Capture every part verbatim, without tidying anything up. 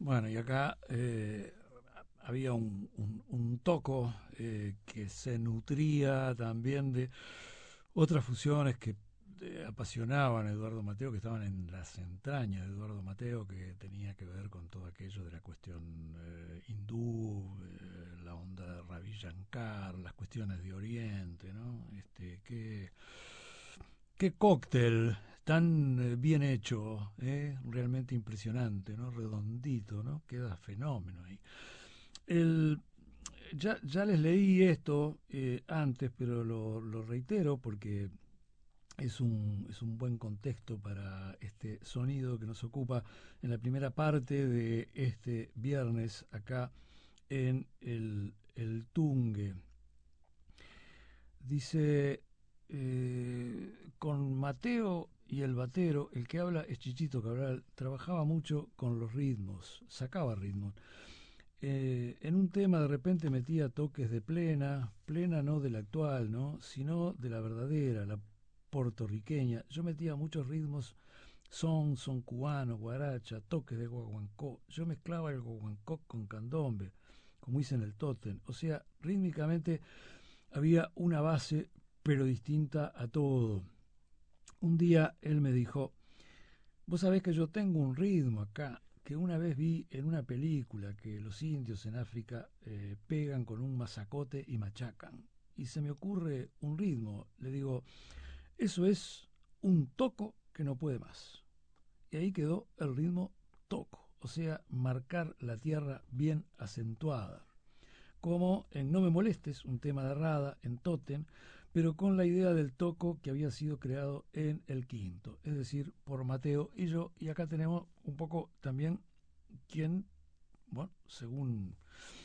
Bueno, y acá eh, había un, un, un toco eh, que se nutría también de otras fusiones que eh, apasionaban a Eduardo Mateo, que estaban en las entrañas de Eduardo Mateo, que tenía que ver con todo aquello de la cuestión eh, hindú, eh, la onda de Ravi Shankar, las cuestiones de Oriente, ¿no? Este, que Qué cóctel tan eh, bien hecho, ¿eh? Realmente impresionante, ¿no? Redondito, ¿no? Queda fenómeno ahí. El, ya, ya les leí esto eh, antes, pero lo, lo reitero porque es un, es un buen contexto para este sonido que nos ocupa en la primera parte de este viernes acá en el, el Tungue. Dice, eh, con Mateo y el batero, el que habla es Chichito Cabral, trabajaba mucho con los ritmos, sacaba ritmos. Eh, en un tema de repente metía toques de plena, plena no de la actual, ¿no? Sino de la verdadera, la puertorriqueña. Yo metía muchos ritmos, son, son cubano, guaracha, toques de guaguancó. Yo mezclaba el guaguancó con candombe, como hice en el tótem. O sea, rítmicamente había una base, pero distinta a todo. Un día él me dijo, vos sabés que yo tengo un ritmo acá, que una vez vi en una película que los indios en África eh, pegan con un mazacote y machacan. Y se me ocurre un ritmo. Le digo, eso es un toco que no puede más. Y ahí quedó el ritmo toco, o sea, marcar la tierra bien acentuada, como en No me molestes, un tema de Rada, en Totem, pero con la idea del toco que había sido creado en el quinto, es decir, por Mateo y yo, y acá tenemos un poco también quien, bueno, según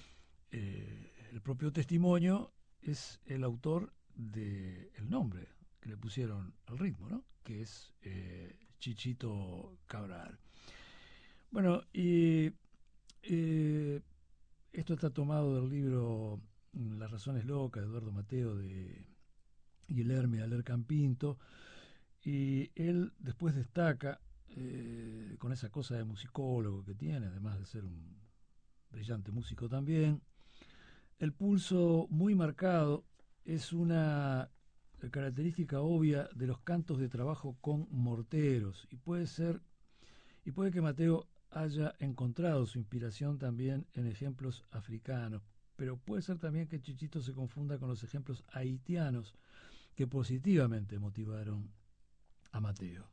eh, el propio testimonio, es el autor del de nombre que le pusieron al ritmo, ¿no? Que es eh, Chichito Cabral. Bueno, y eh, esto está tomado del libro Las razones locas de Eduardo Mateo de Guilherme Alercán Pinto, y él después destaca eh, con esa cosa de musicólogo que tiene, además de ser un brillante músico también, el pulso muy marcado es una característica obvia de los cantos de trabajo con morteros, y puede ser y puede que Mateo haya encontrado su inspiración también en ejemplos africanos, pero puede ser también que Chichito se confunda con los ejemplos haitianos que positivamente motivaron a Mateo.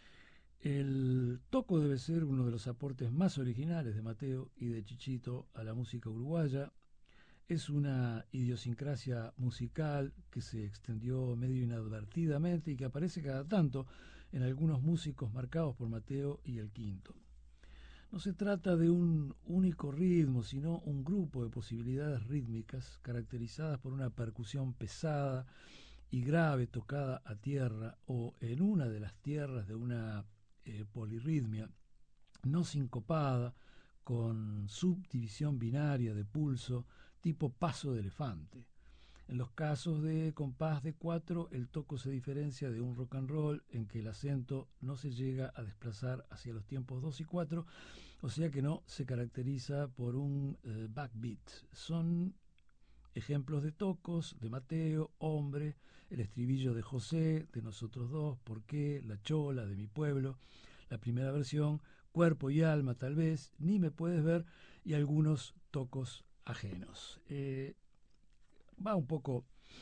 El toco debe ser uno de los aportes más originales de Mateo y de Chichito a la música uruguaya. Es una idiosincrasia musical que se extendió medio inadvertidamente y que aparece cada tanto en algunos músicos marcados por Mateo y el Quinto. No se trata de un único ritmo, sino un grupo de posibilidades rítmicas caracterizadas por una percusión pesada y grave tocada a tierra o en una de las tierras de una eh, polirritmia no sincopada, con subdivisión binaria de pulso tipo paso de elefante. En los casos de compás de cuatro, el toco se diferencia de un rock and roll en que el acento no se llega a desplazar hacia los tiempos dos y cuatro, o sea que no se caracteriza por un eh, backbeat. Son ejemplos de tocos de Mateo, Hombre, el estribillo de José, de Nosotros Dos, ¿Por qué?, La Chola, de Mi Pueblo, la primera versión, Cuerpo y Alma tal vez, Ni me puedes ver, y algunos tocos ajenos. Eh, va un poco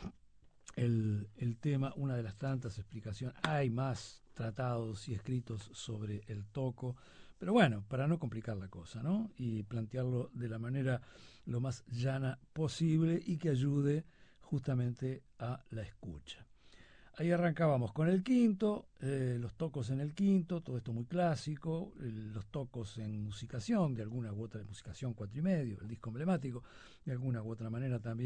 el, el tema, una de las tantas explicaciones. Hay más tratados y escritos sobre el toco, pero bueno, para no complicar la cosa, ¿no? Y plantearlo de la manera lo más llana posible y que ayude justamente a la escucha. Ahí arrancábamos con el quinto, eh, los tocos en el quinto, todo esto muy clásico, eh, los tocos en musicación, de alguna u otra, de musicación cuatro y medio, el disco emblemático, de alguna u otra manera también